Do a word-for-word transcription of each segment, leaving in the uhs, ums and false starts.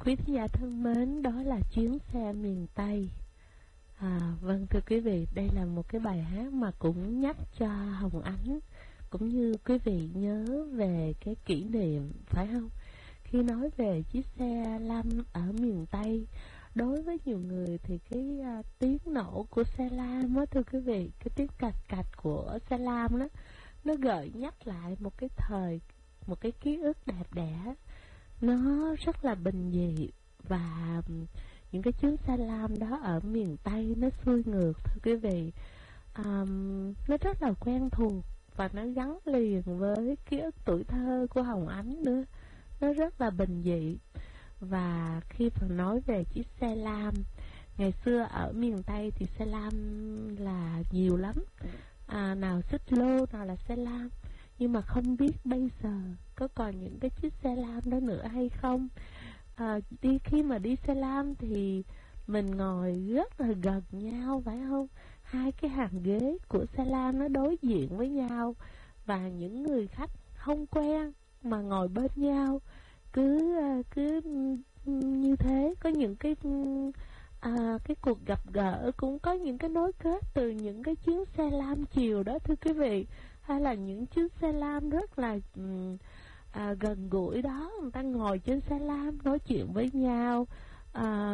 Quý thính giả thân mến, đó là Chuyến Xe Miền Tây. À, vâng thưa quý vị, đây là một cái bài hát mà cũng nhắc cho Hồng Ánh cũng như quý vị nhớ về cái kỷ niệm, phải không? Khi nói về chiếc xe lam ở miền Tây, đối với nhiều người thì cái uh, tiếng nổ của xe lam á thưa quý vị, cái tiếng cạch cạch của xe lam đó, nó gợi nhắc lại một cái thời, một cái ký ức đẹp đẽ, nó rất là bình dị. Và những cái chuyến xe lam đó ở miền Tây nó xuôi ngược thưa quý vị, um, nó rất là quen thuộc và nó gắn liền với ký ức tuổi thơ của Hồng Ánh nữa, nó rất là bình dị. Và khi mà nói về chiếc xe lam, ngày xưa ở miền Tây thì xe lam là nhiều lắm, à, nào xích lô, nào là xe lam. Nhưng mà không biết bây giờ có còn những cái chiếc xe lam đó nữa hay không. À, đi khi mà đi xe lam thì mình ngồi rất là gần nhau, phải không? Hai cái hàng ghế của xe lam nó đối diện với nhau, và những người khách không quen mà ngồi bên nhau, cứ cứ như thế. Có những cái à, cái cuộc gặp gỡ, cũng có những cái nối kết từ những cái chuyến xe lam chiều đó thưa quý vị, hay là những chiếc xe lam rất là à, gần gũi đó, người ta ngồi trên xe lam nói chuyện với nhau, à,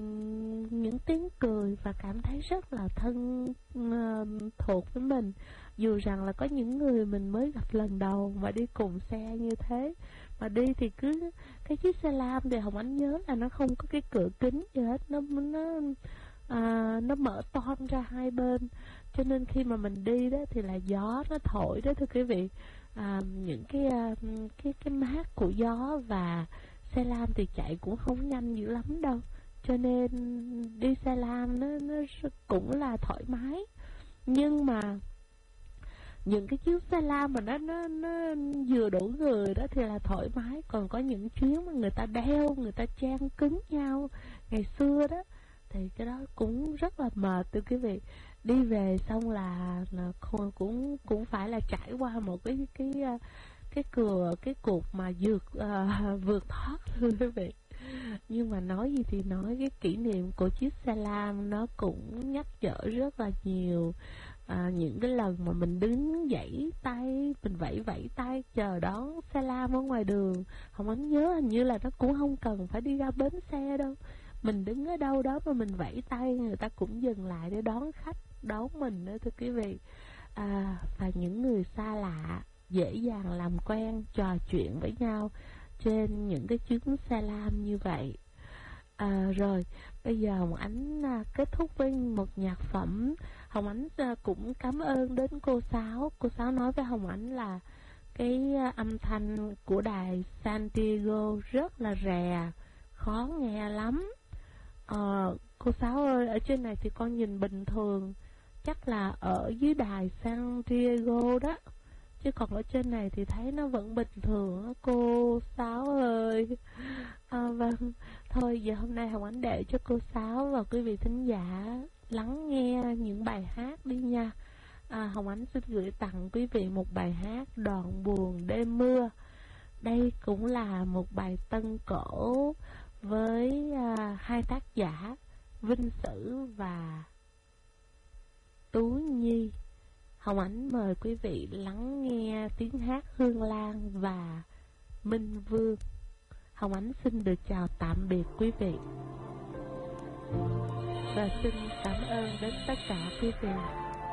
những tiếng cười và cảm thấy rất là thân uh, thuộc với mình, dù rằng là có những người mình mới gặp lần đầu mà đi cùng xe như thế. Mà đi thì cứ cái chiếc xe lam thì Hồng Ánh nhớ là nó không có cái cửa kính gì hết, nó nó à, nó mở toang ra hai bên, cho nên khi mà mình đi đó thì là gió nó thổi đó thưa quý vị, à, những cái cái cái mát của gió. Và xe lam thì chạy cũng không nhanh dữ lắm đâu, cho nên đi xe lam nó nó cũng là thoải mái. Nhưng mà những cái chiếc xe lam mà nó nó nó vừa đủ người đó thì là thoải mái, còn có những chuyến mà người ta đeo, người ta chen cứng nhau ngày xưa đó thì cái đó cũng rất là mệt thưa quý vị. Đi về xong là, là cũng cũng phải là trải qua một cái cái cái cửa cái cuộc mà vượt uh, vượt thoát thưa quý vị. Nhưng mà nói gì thì nói, cái kỷ niệm của chiếc xe lam nó cũng nhắc nhở rất là nhiều. À, những cái lần mà mình đứng vẫy tay, mình vẫy vẫy tay chờ đón xe lam ở ngoài đường, Hồng Ánh nhớ hình như là nó cũng không cần phải đi ra bến xe đâu, mình đứng ở đâu đó mà mình vẫy tay, người ta cũng dừng lại để đón khách, đón mình nữa thưa quý vị. À, và những người xa lạ dễ dàng làm quen, trò chuyện với nhau trên những cái chuyến xe lam như vậy. À, rồi bây giờ Hồng Ánh à, kết thúc với một nhạc phẩm. Hồng Ánh à, cũng cảm ơn đến cô Sáu. Cô Sáu nói với Hồng Ánh là cái à, âm thanh của đài San Diego rất là rè, khó nghe lắm. à, Cô Sáu ơi, ở trên này thì con nhìn bình thường, chắc là ở dưới đài San Diego đó, chứ còn ở trên này thì thấy nó vẫn bình thường đó, cô Sáu ơi. À, vâng, thôi giờ hôm nay Hồng Ánh để cho cô Sáu và quý vị thính giả lắng nghe những bài hát đi nha. à, Hồng Ánh xin gửi tặng quý vị một bài hát Đoạn Buồn Đêm Mưa. Đây cũng là một bài tân cổ với à, hai tác giả Vinh Sử và Tú Nhi. Hồng Ánh mời quý vị lắng nghe tiếng hát Hương Lan và Minh Vương. Hồng Ánh xin được chào tạm biệt quý vị, và xin cảm ơn đến tất cả quý vị.